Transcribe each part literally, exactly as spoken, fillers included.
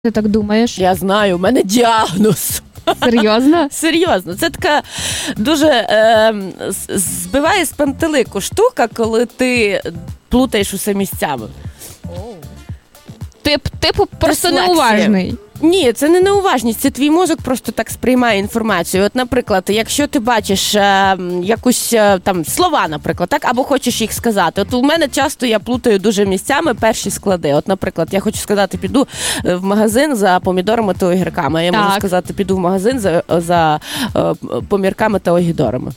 Ти так думаєш? Я знаю, у мене діагноз. Серйозно? Серйозно. Це така дуже е, збиває з пантелику штука, коли ти плутаєш усе місцями. Тип, типу просто Дислексія. неуважний. Ні, це не неуважність, це твій мозок просто так сприймає інформацію. От, наприклад, якщо ти бачиш е, якусь е, там слова, наприклад, так, або хочеш їх сказати. От у мене часто я плутаю дуже місцями перші склади. От, наприклад, я хочу сказати, піду в магазин за помідорами та огірками. Я так. можу сказати, піду в магазин за, за е, помірками та огідорами.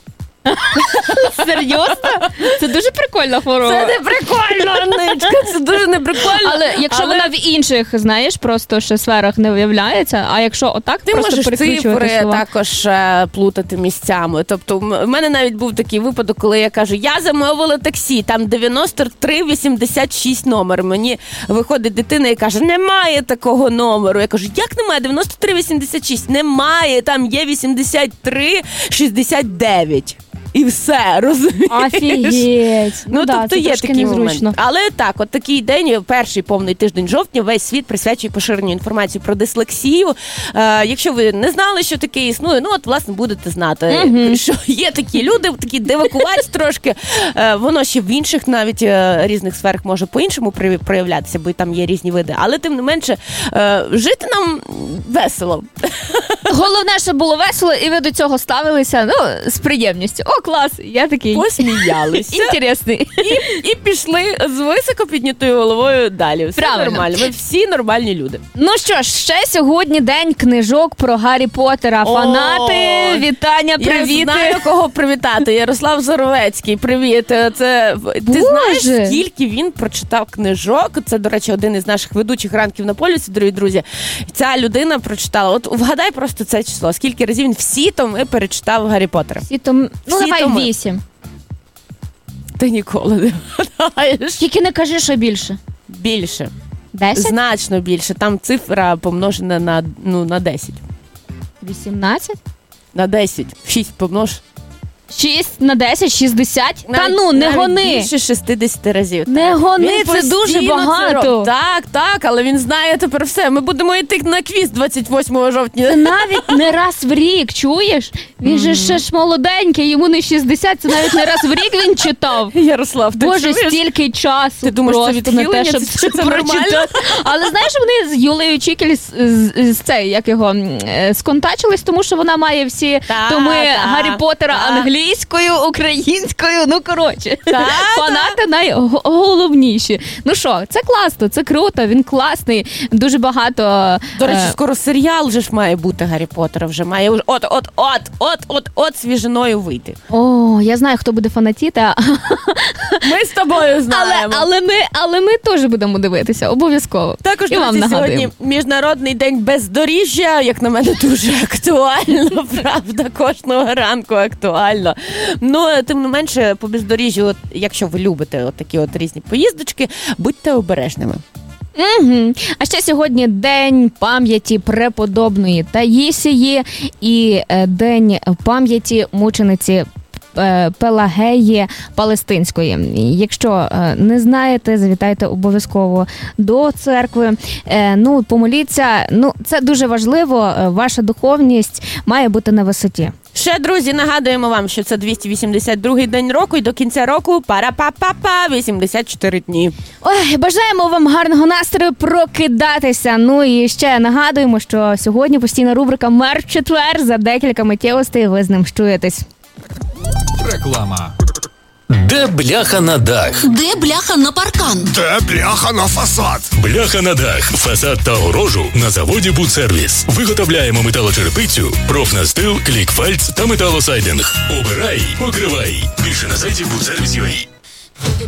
Серйозно? Це дуже прикольна хвороба. Це не прикольно, Анечка, це дуже не прикольно. Але якщо Але... вона в інших, знаєш, просто ще сферах не виявляється, а якщо отак, ти просто можеш переключувати цифри слова. також е, плутати місцями. Тобто в мене навіть був такий випадок, коли я кажу, я замовила таксі, там дев'яносто три вісімдесят шість номер. Мені виходить дитина і каже, немає такого номеру. Я кажу, як немає? дев'яносто три вісімдесят шість. Немає, там є вісімдесят три шістдесят дев'ять. І все, розумієш? Офігеть. Ну, Ну, да, тобто це є трошки такий незручно. момент. Але так, от такий день, перший повний тиждень жовтня, весь світ присвячує поширенню інформації про дислексію. Е, якщо ви не знали, що таке існує, ну от, власне, будете знати, mm-hmm. що є такі люди, такі дивакувач трошки. Е, воно ще в інших навіть е, різних сферах може по-іншому проявлятися, бо там є різні види. Але, тим не менше, е, жити нам весело. Головне, щоб було весело, і ви до цього ставилися, ну, з приємністю. О, клас, я такий. Посміялися. Інтересний. І, і пішли з високо піднятою головою далі. Все правильно. Нормально. Ми всі нормальні люди. Ну що ж, ще сьогодні день книжок про Гаррі Поттера. Фанати, О, вітання, привіти. Я знаю, кого привітати. Ярослав Зоровецький, привіт. Це, ти Боже. знаєш, скільки він прочитав книжок? Це, до речі, один із наших ведучих ранків на полюсі, дорогі друзі. Ця людина прочитала, от вгадай просто це число. Скільки разів він всі томи перечитав Гаррі Поттера? Всі том... Ну, Всі давай томи. вісім. Ти ніколи не вгадаєш. Тільки не кажи, що більше. Більше. Десять? Значно більше. Там цифра помножена на, ну, на десять. Вісімнадцять? На десять. шість помнож. Шість на десять, шістдесят? Та Навіть- ну, не навіть гони. Більше шістдесят разів. Не так. гони, Він це дуже постійно багато. це робить. Так, так, але він знає тепер все. Ми будемо йти на квіз двадцять восьмого жовтня. Це навіть не раз в рік, чуєш? Він же ще ж молоденький, йому не шістдесят, це навіть не раз в рік він читав. Ярослав, ти Боже, чуєш? стільки часу Ти думаєш, це просто на відхилення? те, щоб Це- це прочитати. нормально? Але знаєш, вони з Юлею Чікель з, з, з цей, як його, м, е, сконтачились, тому що вона має всі Та, томи та, Гаррі Поттера та. англійською, українською, ну коротше. Та, Фанати найголовніші. Ну що, це класно, це круто, він класний, дуже багато... До речі, е, скоро серіал вже ж має бути Гаррі Поттера, вже має от, от, от, от, от, от, от свіжиною вийти. О, я знаю, хто буде фанатіти, а... Ми з тобою але, знаємо. але, ми, але ми теж будемо дивитися, обов'язково. Також, І вам друзі, сьогодні нагадуємо. Міжнародний день бездоріжжя, як на мене, дуже актуально, правда, кожного ранку актуально. Ну, тим не менше, по бездоріжжю, от, якщо ви любите от такі от різні поїздочки, будьте обережними. Угу. А ще сьогодні день пам'яті преподобної Таїсії і е, день пам'яті мучениці е, Пелагеї Палестинської. Якщо е, не знаєте, завітайте обов'язково до церкви. Е, ну, помоліться. Ну, це дуже важливо. Е, Ваша духовність має бути на висоті. Ще, друзі, нагадуємо вам, що це двісті вісімдесят другий день року і до кінця року пара-па-па-па, вісімдесят чотири дні. Ой, бажаємо вам гарного настрою, прокидатися. Ну і ще нагадуємо, що сьогодні постійна рубрика «Мер в четвер». За декілька миттєвостей ви з ним щуєтесь. Реклама. Де бляха на дах? Де бляха на паркан? Де бляха на фасад? Бляха на дах, фасад та огорожу на заводі «Будсервіс». Виготовляємо металочерепицю, профнастил, клікфальц та металосайдинг. Обирай, покривай. Більше на сайті будсервіс крапка ю а.